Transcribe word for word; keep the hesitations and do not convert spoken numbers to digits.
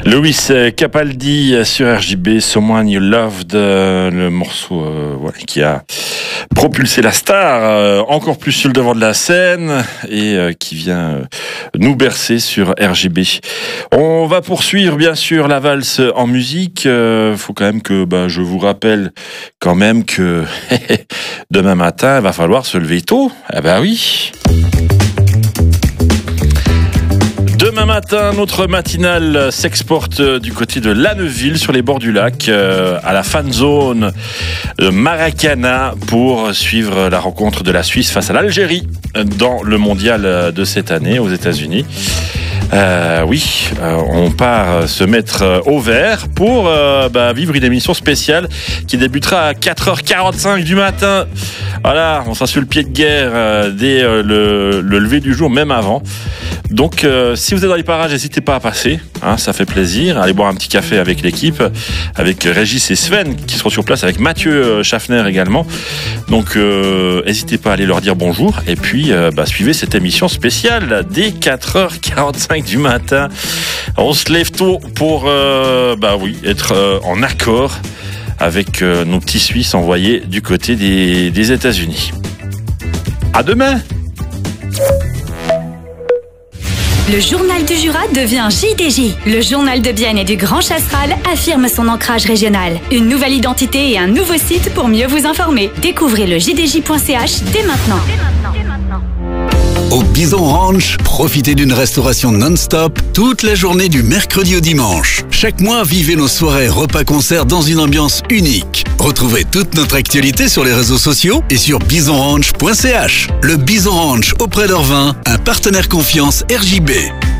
Louis Capaldi sur R J B, Someone You Loved, le morceau euh, voilà, qui a propulsé la star euh, encore plus sur le devant de la scène et euh, qui vient euh, nous bercer sur R J B. On va poursuivre bien sûr la valse en musique. Il euh, faut quand même que bah, je vous rappelle quand même que demain matin, il va falloir se lever tôt. Ah bah oui. Demain matin, notre matinale s'exporte du côté de Lanneville, sur les bords du lac, euh, à la fan zone de Maracana, pour suivre la rencontre de la Suisse face à l'Algérie dans le mondial de cette année aux États-Unis. Euh, oui, euh, on part se mettre au vert pour euh, bah, vivre une émission spéciale qui débutera à quatre heures quarante-cinq du matin. Voilà, on sera sur le pied de guerre euh, dès euh, le, le lever du jour, même avant. Donc, euh, si vous êtes dans les parages, n'hésitez pas à passer, hein, ça fait plaisir. Allez boire un petit café avec l'équipe, avec Régis et Sven qui seront sur place, avec Mathieu Schaffner également. Donc, euh, n'hésitez pas à aller leur dire bonjour. Et puis, euh, bah, suivez cette émission spéciale dès quatre heures quarante-cinq du matin. On se lève tôt pour, euh, bah oui, être euh, en accord avec euh, nos petits Suisses envoyés du côté des, des États-Unis. À demain. Le journal du Jura devient J D J. Le journal de Bienne et du Grand Chasseral affirme son ancrage régional. Une nouvelle identité et un nouveau site pour mieux vous informer. Découvrez le j d j point c h dès maintenant. Dès maintenant. Dès maintenant. Au Bison Ranch, profitez d'une restauration non-stop toute la journée du mercredi au dimanche. Chaque mois, vivez nos soirées repas-concerts dans une ambiance unique. Retrouvez toute notre actualité sur les réseaux sociaux et sur bison ranch point c h. Le Bison Ranch auprès d'Orvin, un partenaire confiance R J B.